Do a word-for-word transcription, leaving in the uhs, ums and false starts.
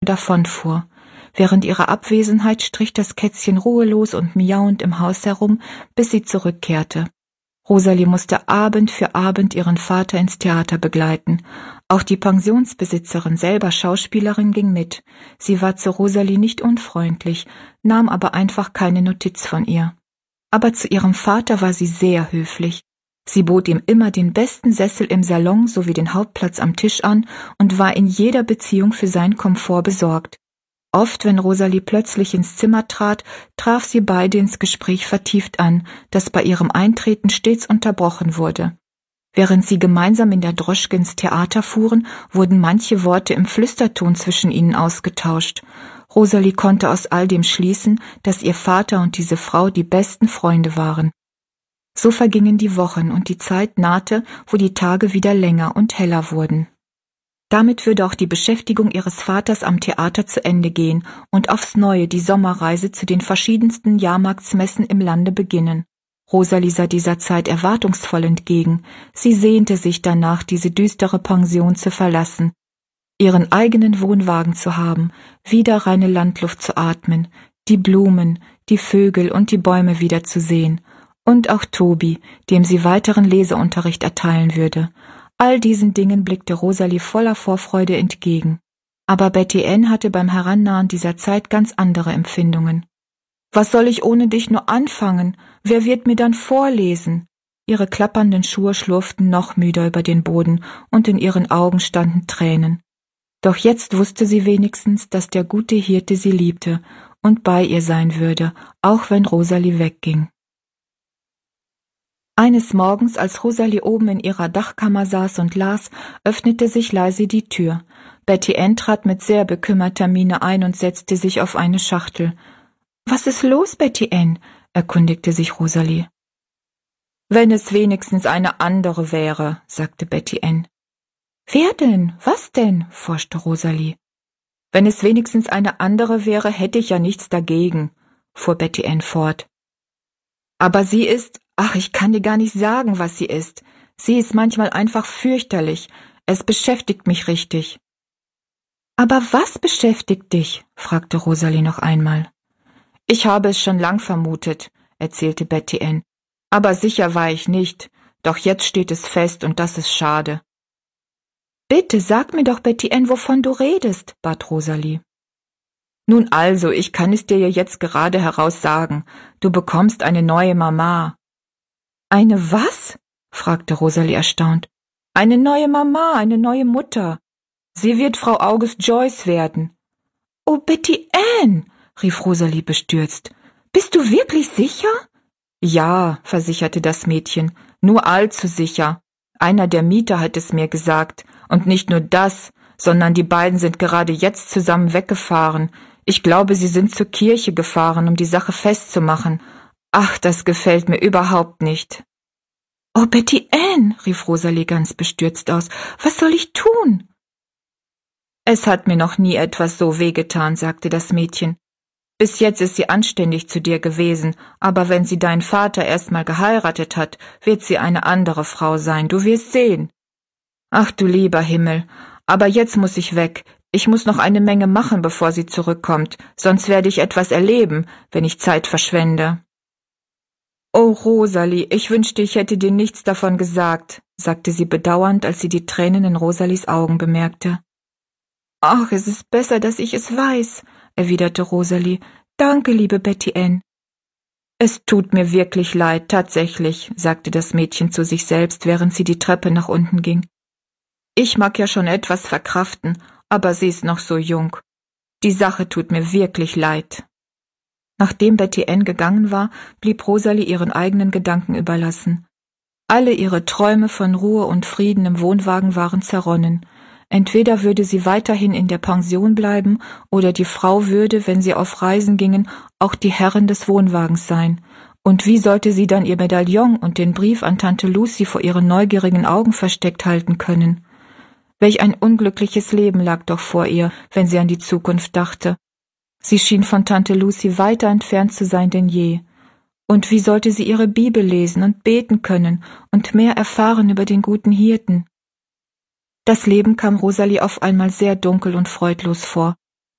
davonfuhr. Während ihrer Abwesenheit strich das Kätzchen ruhelos und miauend im Haus herum, bis sie zurückkehrte. Rosalie musste Abend für Abend ihren Vater ins Theater begleiten. Auch die Pensionsbesitzerin, selber Schauspielerin, ging mit. Sie war zu Rosalie nicht unfreundlich, nahm aber einfach keine Notiz von ihr. Aber zu ihrem Vater war sie sehr höflich. Sie bot ihm immer den besten Sessel im Salon sowie den Hauptplatz am Tisch an und war in jeder Beziehung für seinen Komfort besorgt. Oft, wenn Rosalie plötzlich ins Zimmer trat, traf sie beide ins Gespräch vertieft an, das bei ihrem Eintreten stets unterbrochen wurde. Während sie gemeinsam in der Droschke ins Theater fuhren, wurden manche Worte im Flüsterton zwischen ihnen ausgetauscht. Rosalie konnte aus all dem schließen, dass ihr Vater und diese Frau die besten Freunde waren. So vergingen die Wochen und die Zeit nahte, wo die Tage wieder länger und heller wurden. Damit würde auch die Beschäftigung ihres Vaters am Theater zu Ende gehen und aufs Neue die Sommerreise zu den verschiedensten Jahrmarktsmessen im Lande beginnen. Rosalie sah dieser Zeit erwartungsvoll entgegen. Sie sehnte sich danach, diese düstere Pension zu verlassen, ihren eigenen Wohnwagen zu haben, wieder reine Landluft zu atmen, die Blumen, die Vögel und die Bäume wiederzusehen. Und auch Tobi, dem sie weiteren Leseunterricht erteilen würde. All diesen Dingen blickte Rosalie voller Vorfreude entgegen. Aber Betty Ann hatte beim Herannahen dieser Zeit ganz andere Empfindungen. »Was soll ich ohne dich nur anfangen? Wer wird mir dann vorlesen?« Ihre klappernden Schuhe schlurften noch müder über den Boden und in ihren Augen standen Tränen. Doch jetzt wusste sie wenigstens, dass der gute Hirte sie liebte und bei ihr sein würde, auch wenn Rosalie wegging. Eines Morgens, als Rosalie oben in ihrer Dachkammer saß und las, öffnete sich leise die Tür. Betty Ann trat mit sehr bekümmerter Miene ein und setzte sich auf eine Schachtel. »Was ist los, Betty Ann?« erkundigte sich Rosalie. »Wenn es wenigstens eine andere wäre«, sagte Betty Ann. »Wer denn? Was denn?« forschte Rosalie. »Wenn es wenigstens eine andere wäre, hätte ich ja nichts dagegen«, fuhr Betty Ann fort. »Aber sie ist, ach, ich kann dir gar nicht sagen, was sie ist. Sie ist manchmal einfach fürchterlich. Es beschäftigt mich richtig.« »Aber was beschäftigt dich?« fragte Rosalie noch einmal. »Ich habe es schon lang vermutet«, erzählte Betty Ann. »Aber sicher war ich nicht. Doch jetzt steht es fest und das ist schade.« »Bitte, sag mir doch, Betty Ann, wovon du redest«, bat Rosalie. »Nun also, ich kann es dir ja jetzt gerade heraus sagen. Du bekommst eine neue Mama.« »Eine was?« fragte Rosalie erstaunt. »Eine neue Mama, eine neue Mutter. Sie wird Frau August Joyce werden.« »Oh, Betty Ann«, rief Rosalie bestürzt. »Bist du wirklich sicher?« »Ja«, versicherte das Mädchen, »nur allzu sicher. Einer der Mieter hat es mir gesagt. Und nicht nur das, sondern die beiden sind gerade jetzt zusammen weggefahren. Ich glaube, sie sind zur Kirche gefahren, um die Sache festzumachen. Ach, das gefällt mir überhaupt nicht.« »Oh, Betty Ann«, rief Rosalie ganz bestürzt aus, »was soll ich tun?« »Es hat mir noch nie etwas so wehgetan«, sagte das Mädchen. »Bis jetzt ist sie anständig zu dir gewesen, aber wenn sie deinen Vater erst mal geheiratet hat, wird sie eine andere Frau sein, du wirst sehen.« »Ach du lieber Himmel, aber jetzt muss ich weg. Ich muss noch eine Menge machen, bevor sie zurückkommt, sonst werde ich etwas erleben, wenn ich Zeit verschwende.« »Oh, Rosalie, ich wünschte, ich hätte dir nichts davon gesagt«, sagte sie bedauernd, als sie die Tränen in Rosalies Augen bemerkte. »Ach, es ist besser, dass ich es weiß«, erwiderte Rosalie. »Danke, liebe Betty Ann.« »Es tut mir wirklich leid, tatsächlich«, sagte das Mädchen zu sich selbst, während sie die Treppe nach unten ging. »Ich mag ja schon etwas verkraften, aber sie ist noch so jung. Die Sache tut mir wirklich leid.« Nachdem Betty Ann gegangen war, blieb Rosalie ihren eigenen Gedanken überlassen. Alle ihre Träume von Ruhe und Frieden im Wohnwagen waren zerronnen. Entweder würde sie weiterhin in der Pension bleiben, oder die Frau würde, wenn sie auf Reisen gingen, auch die Herrin des Wohnwagens sein. Und wie sollte sie dann ihr Medaillon und den Brief an Tante Lucy vor ihren neugierigen Augen versteckt halten können? Welch ein unglückliches Leben lag doch vor ihr, wenn sie an die Zukunft dachte. Sie schien von Tante Lucy weiter entfernt zu sein denn je. Und wie sollte sie ihre Bibel lesen und beten können und mehr erfahren über den guten Hirten? Das Leben kam Rosalie auf einmal sehr dunkel und freudlos vor.